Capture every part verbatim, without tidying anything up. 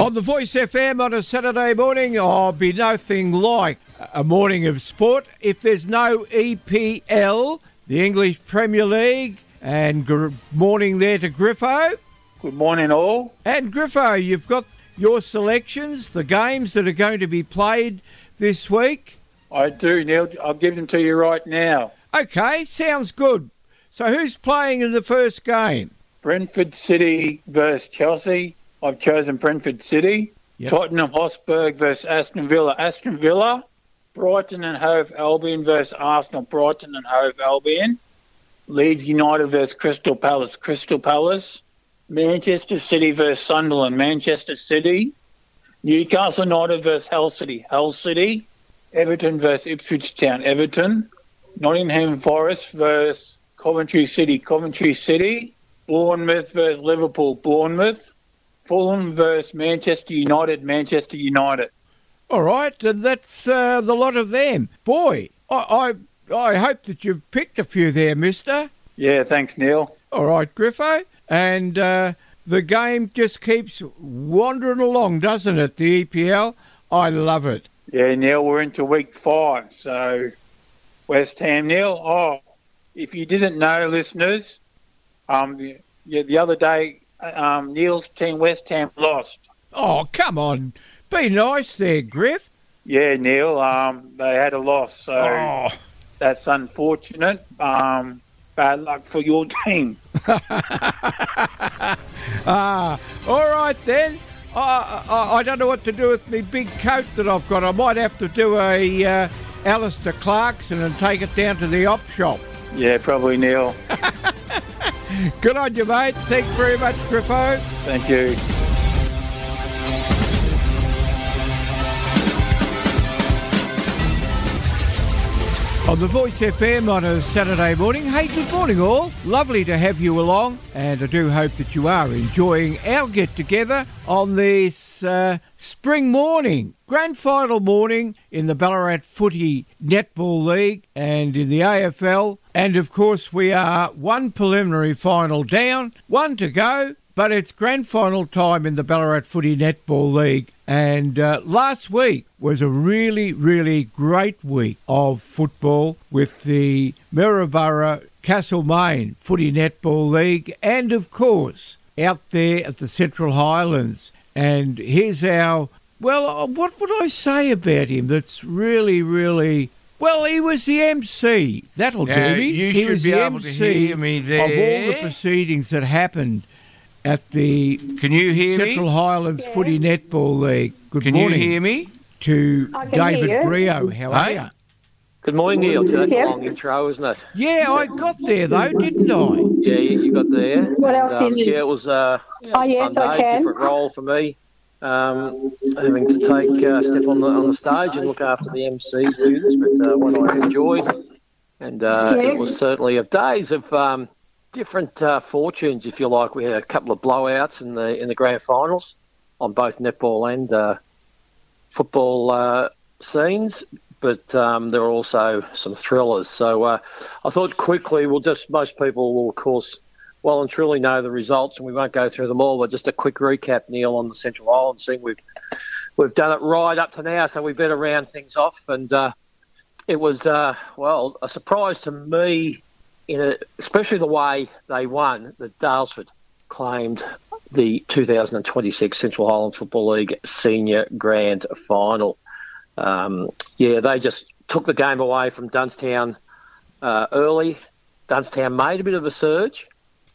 On the Voice F M on a Saturday morning, oh, be nothing like a morning of sport if there's no E P L, the English Premier League. And good morning there to Griffo. Good morning, all. And Griffo, you've got your selections, the games that are going to be played this week. I do, Neil. I'll give them to you right now. Okay, sounds good. So who's playing in the first game? Brentford City versus Chelsea. I've chosen Brentford City. Yep. Tottenham Hotspur versus Aston Villa. Aston Villa. Brighton and Hove Albion versus Arsenal. Brighton and Hove Albion. Leeds United versus Crystal Palace. Crystal Palace. Manchester City versus Sunderland. Manchester City. Newcastle United versus Hull City. Hull City. Everton versus Ipswich Town. Everton. Nottingham Forest versus Coventry City. Coventry City. Bournemouth versus Liverpool. Bournemouth. Fulham versus Manchester United, Manchester United. All right, and that's uh, the lot of them. Boy, I, I I hope that you've picked a few there, mister. Yeah, thanks, Neil. All right, Griffo. And uh, the game just keeps wandering along, doesn't it, the E P L? I love it. Yeah, Neil, we're into week five, so West Ham, Neil. Oh, if you didn't know, listeners, um, yeah, the other day, Um, Neil's team, West Ham, lost. Oh, come on. Be nice there, Griff. Yeah, Neil, um, they had a loss, so oh. That's unfortunate. Um, bad luck for your team. ah, all right then. I, I, I don't know what to do with my big coat that I've got. I might have to do a uh, Alistair Clarkson and take it down to the op shop. Yeah, probably, Neil. Good on you, mate. Thanks very much, Griffo. Thank you. On the Voice F M on a Saturday morning. Hey, good morning all. Lovely to have you along, and I do hope that you are enjoying our get-together on this uh, spring morning, grand final morning in the Ballarat Footy Netball League and in the A F L. And, of course, we are one preliminary final down, one to go, but it's grand final time in the Ballarat Footy Netball League. And uh, last week was a really, really great week of football with the Maryborough Castlemaine Footy Netball League and, of course, out there at the Central Highlands. And here's our, well, what would I say about him that's really, really... Well, he was the M C. That'll now, do me. You he should was be the able M C to hear me there. of all the proceedings that happened at the Can you hear Central me? Highlands yeah. Footy Netball League. Good Can morning. you hear me? To I can David hear you. Brio. How are Hey. you? Good morning, Neil. That's Yeah. a long intro, isn't it? Yeah, I got there though, didn't I? Yeah, you, you got there. What else um, did you- Yeah, it was uh, Oh, yes, fun I day, can. different role for me. Um, having to take uh, step on the on the stage and look after the M Cs do this, but uh, one I enjoyed, and uh, Yeah. it was certainly of days of um, different uh, fortunes, if you like. We had a couple of blowouts in the in the grand finals on both netball and uh, football uh, scenes, but um, there were also some thrillers. So uh, I thought quickly, we'll just most people will of course well and truly know the results, and we won't go through them all, but just a quick recap, Neil, on the Central Island scene. We've, we've done it right up to now, so we better round things off. And uh, it was, uh, well, a surprise to me, in a, especially the way they won, that Dalesford claimed the two thousand twenty-six Central Highlands Football League Senior Grand Final. Um, yeah, they just took the game away from Dunstown uh, early. Dunstown made a bit of a surge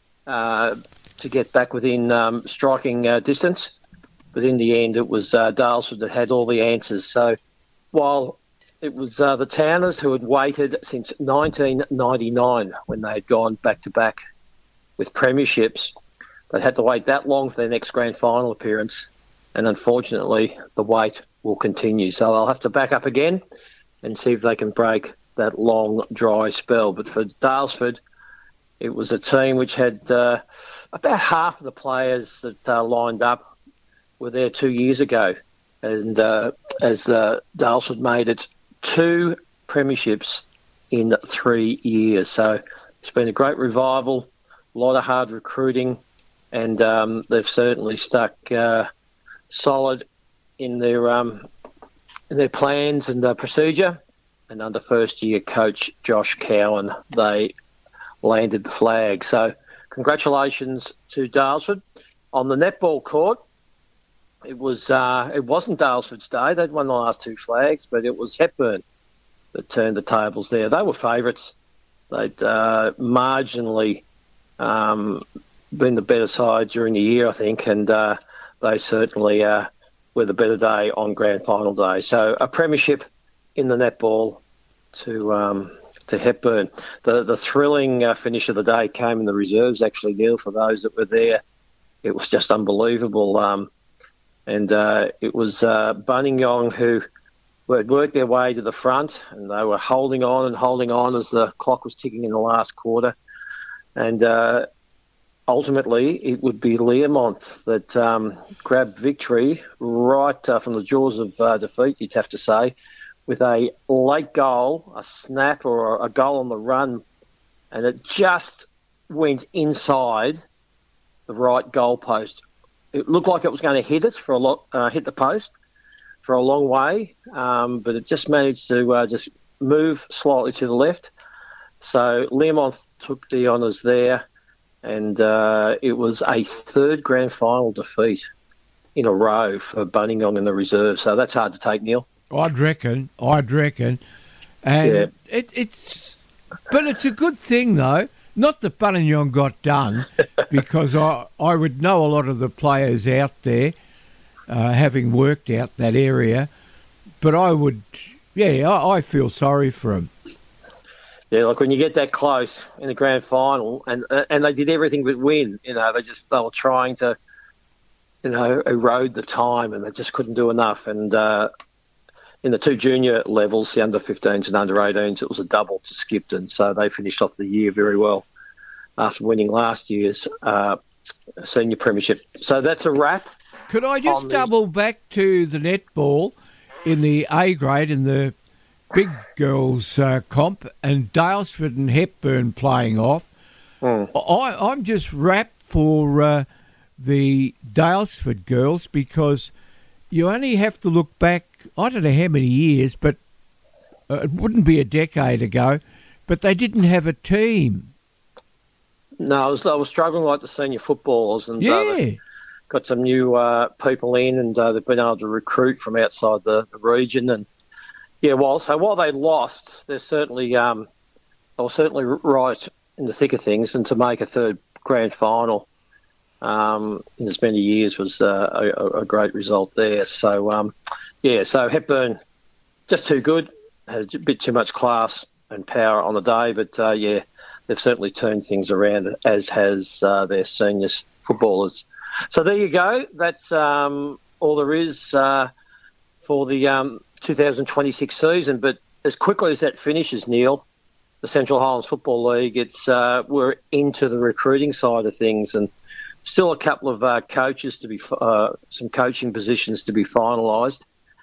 Uh, to get back within um, striking uh, distance. But in the end, it was uh, Dalesford that had all the answers. So while it was uh, the Towners who had waited since nineteen ninety-nine when they had gone back-to-back with premierships, they had to wait that long for their next grand final appearance. And unfortunately, the wait will continue. So they'll have to back up again and see if they can break that long, dry spell. But for Dalesford, it was a team which had uh, about half of the players that uh, lined up were there two years ago. And uh, as uh, Dalesford made it two premierships in three years. So it's been a great revival, a lot of hard recruiting, and um, they've certainly stuck uh, solid in their um, in their plans and uh, procedure. And under first-year coach Josh Cowan, they landed the flag. So congratulations to Daylesford. On the netball court, it was uh, it wasn't Daylesford's day. They'd won the last two flags, but it was Hepburn that turned the tables there. They were favourites. They'd uh, marginally um, been the better side during the year, I think, and uh, they certainly uh, were the better day on grand final day. So a premiership in the netball to um, to Hepburn. The the thrilling uh, finish of the day came in the reserves, actually, Neil, for those that were there. It was just unbelievable. Um, and uh, it was uh, Buninyong who had worked their way to the front, and they were holding on and holding on as the clock was ticking in the last quarter. And uh, ultimately, it would be Learmonth that um, grabbed victory right uh, from the jaws of uh, defeat, you'd have to say, with a late goal, a snap or a goal on the run, and it just went inside the right goal post. It looked like it was going to hit us for a lot, uh, hit the post for a long way, um, but it just managed to uh, just move slightly to the left. So Learmonth took the honours there, and uh, it was a third grand final defeat in a row for Buninyong in the reserve. So that's hard to take, Neil. I'd reckon. I'd reckon. And yeah. it, it's, but it's a good thing though. Not that Buninyong got done, because I I would know a lot of the players out there, uh, having worked out that area. But I would, yeah, I, I feel sorry for them. Yeah, like when you get that close in the grand final, and and they did everything but win. You know, they just they were trying to, you know, erode the time, and they just couldn't do enough. And uh, in the two junior levels, the under fifteens and under eighteens, it was a double to Skipton, so they finished off the year very well after winning last year's uh, senior premiership. So that's a wrap. Could I just double the... back to the netball in the A grade in the big girls uh, comp, and Daylesford and Hepburn playing off? Mm. I, I'm just wrapped for uh, the Daylesford girls, because you only have to look back, I don't know how many years, but uh, it wouldn't be a decade ago, but they didn't have a team. No, I was, I was struggling like the senior footballers, and yeah. uh, they got some new uh, people in, and uh, they've been able to recruit from outside the, the region. And yeah, well, so while they lost, they're certainly um, they were certainly right in the thick of things, and to make a third grand final um, in as many years was uh, a, a great result there. So um, yeah, so Hepburn just too good, had a bit too much class and power on the day, but uh, yeah, they've certainly turned things around, as has uh, their seniors footballers. So there you go. That's um, all there is uh, for the um, two thousand twenty-six season. But as quickly as that finishes, Neil, the Central Highlands Football League, it's uh, we're into the recruiting side of things, and still a couple of uh, coaches to be, uh, some coaching positions to be finalised.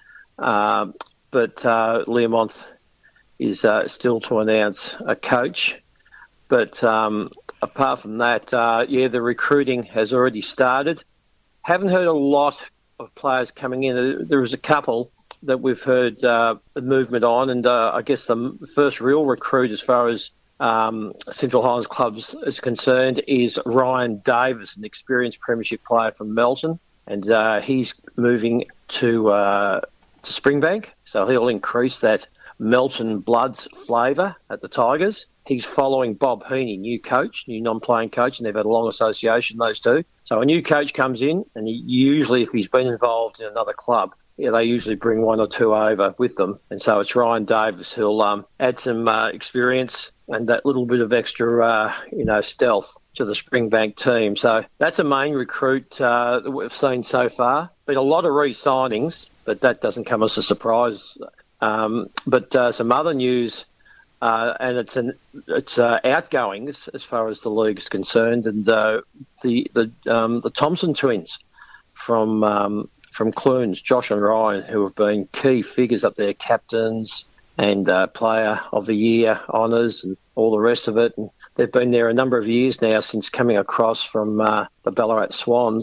Uh, but uh, Learmonth is uh, still to announce a coach. But um, apart from that, uh, yeah, the recruiting has already started. Haven't heard a lot of players coming in. There is a couple that we've heard uh, the movement on, and uh, I guess the first real recruit as far as um, Central Highlands clubs is concerned is Ryan Davis, an experienced premiership player from Melton, and uh, he's moving to uh, to Springbank, so he'll increase that Melton Bloods flavour at the Tigers. He's following Bob Heaney, new coach, new non-playing coach, and they've had a long association, those two. So a new coach comes in, and he, usually if he's been involved in another club, yeah, they usually bring one or two over with them. And so it's Ryan Davis who'll um, add some uh, experience and that little bit of extra, uh, you know, stealth to the Springbank team. So that's a main recruit uh, that we've seen so far. Been a lot of re-signings, but that doesn't come as a surprise. Um, but uh, some other news... Uh, and it's an it's uh, outgoings as far as the league's concerned, and uh, the the um, the Thompson twins from um, from Clunes, Josh and Ryan, who have been key figures up there, captains and uh, player of the year honours and all the rest of it. And they've been there a number of years now since coming across from uh, the Ballarat Swans,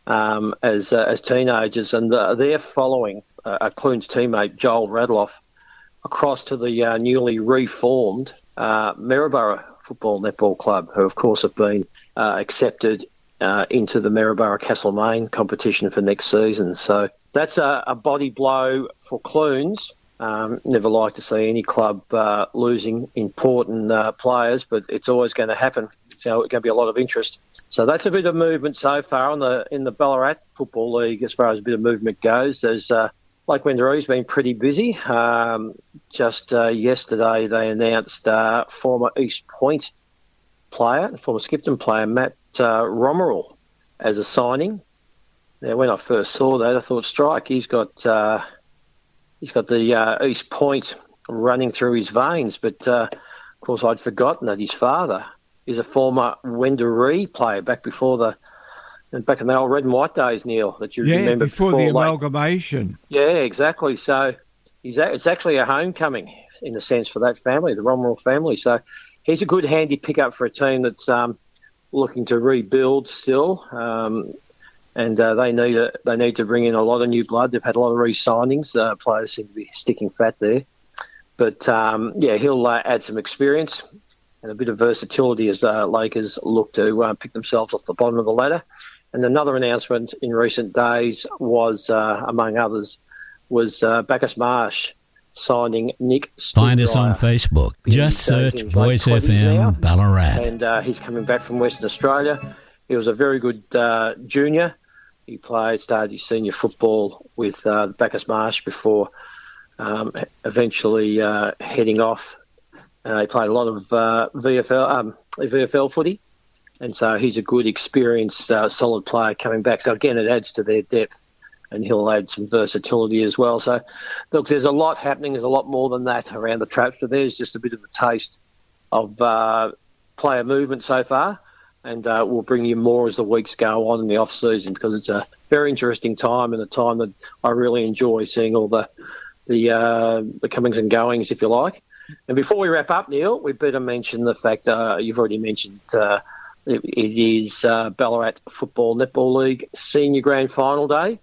um, as uh, as teenagers, and uh, they're following uh, a Clunes teammate, Joel Radloff, across to the uh, newly reformed uh, Maryborough Football Netball Club, who of course have been uh, accepted uh, into the Maryborough Castlemaine competition for next season. So that's a, a body blow for Clunes. Um, never like to see any club uh, losing important uh, players, but it's always going to happen. So it's going to be a lot of interest. So that's a bit of movement so far on the in the Ballarat Football League as far as a bit of movement goes. There's uh, Lake Wendouree been pretty busy. Um, just uh, yesterday they announced uh, former East Point player, former Skipton player, Matt uh, Romerell, as a signing. Now, when I first saw that, I thought, strike, he's got uh, he's got the uh, East Point running through his veins. But, uh, of course, I'd forgotten that his father is a former Wendouree player back before the back in the old red and white days, Neil, that you yeah, remember before, before the like, amalgamation. Yeah, exactly. So he's a, it's actually a homecoming in a sense for that family, the Romerell family. So he's a good handy pickup for a team that's um, looking to rebuild still, um, and uh, they need a, they need to bring in a lot of new blood. They've had a lot of re-signings. Uh, players seem to be sticking fat there, but um, yeah, he'll uh, add some experience and a bit of versatility as uh, Lakers look to uh, pick themselves off the bottom of the ladder. And another announcement in recent days was, uh, among others, was uh, Bacchus Marsh signing Nick Stoudemire. Find us on Facebook. Just search Voice F M Ballarat. And uh, he's coming back from Western Australia. He was a very good uh, junior. He played, started his senior football with uh, Bacchus Marsh before um, eventually uh, heading off. Uh, he played a lot of uh, V F L, um, V F L footy. And so he's a good, experienced, uh, solid player coming back. So, again, it adds to their depth, and he'll add some versatility as well. So, look, there's a lot happening. There's a lot more than that around the traps. But there's just a bit of a taste of uh, player movement so far. And uh, we'll bring you more as the weeks go on in the off-season, because it's a very interesting time and a time that I really enjoy seeing all the, the, uh, the comings and goings, if you like. And before we wrap up, Neil, we better mention the fact uh, you've already mentioned uh, it, it is uh, Ballarat Football Netball League Senior Grand Final Day.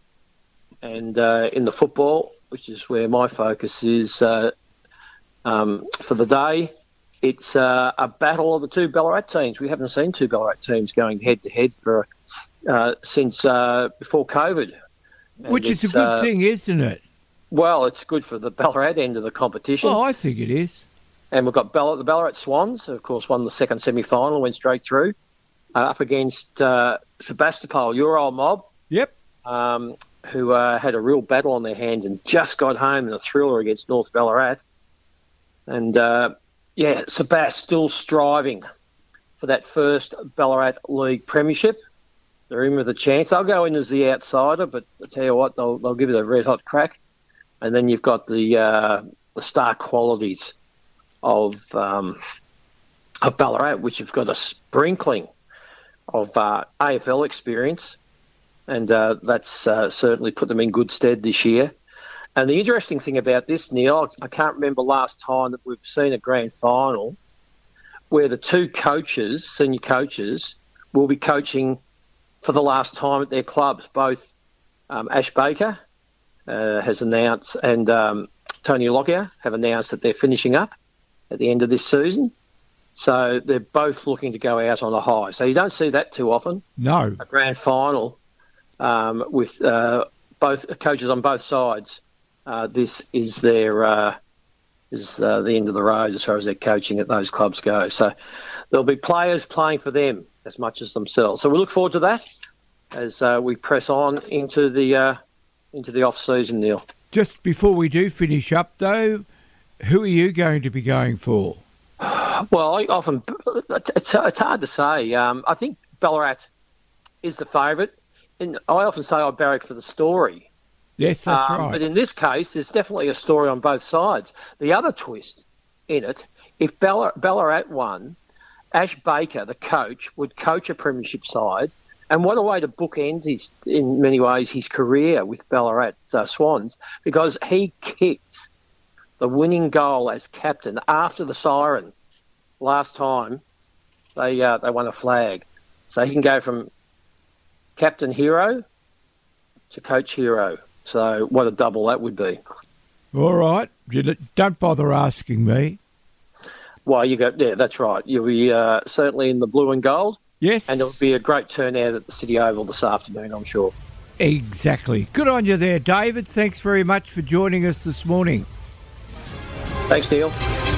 And uh, in the football, which is where my focus is uh, um, for the day, it's uh, a battle of the two Ballarat teams. We haven't seen two Ballarat teams going head-to-head for uh, since uh, before COVID. And which is a good uh, thing, isn't it? Well, it's good for the Ballarat end of the competition. Oh, I think it is. And we've got Ball- the Ballarat Swans, who of course, won the second semi-final, went straight through, uh, up against uh, Sebastopol, your old mob. Yep. Um, who uh, had a real battle on their hands and just got home in a thriller against North Ballarat. And, uh, yeah, Sebast still striving for that first Ballarat League premiership. They're in with a chance. They'll go in as the outsider, but I tell you what, they'll, they'll give it a red-hot crack. And then you've got the uh, the star qualities of um, of Ballarat, which have got a sprinkling of uh, A F L experience, and uh, that's uh, certainly put them in good stead this year. And the interesting thing about this, Neil, I can't remember last time that we've seen a grand final where the two coaches, senior coaches, will be coaching for the last time at their clubs. Both um, Ash Baker uh, has announced and um, Tony Lockyer have announced that they're finishing up at the end of this season. So they're both looking to go out on a high. So you don't see that too often. No. A grand final um, with uh, both coaches on both sides. Uh, this is their uh, is uh, the end of the road as far as their coaching at those clubs go. So there'll be players playing for them as much as themselves. So we look forward to that as uh, we press on into the uh, into the off season, Neil. Just before we do finish up, though, who are you going to be going for? Well, I often it's, it's hard to say. Um, I think Ballarat is the favourite, and I often say I barrack for the story. Yes, that's um, right. But in this case, there's definitely a story on both sides. The other twist in it, if Ballarat, Ballarat won, Ash Baker, the coach, would coach a premiership side, and what a way to bookend his, in many ways, his career with Ballarat uh, Swans, because he kicked the winning goal as captain after the siren last time they uh, they won a flag. So he can go from captain hero to coach hero. So what a double that would be. All right. You don't bother asking me. Well, you got yeah, that's right. You'll be uh, certainly in the blue and gold. Yes. And it'll be a great turnout at the City Oval this afternoon, I'm sure. Exactly. Good on you there, David. Thanks very much for joining us this morning. Thanks, Neil.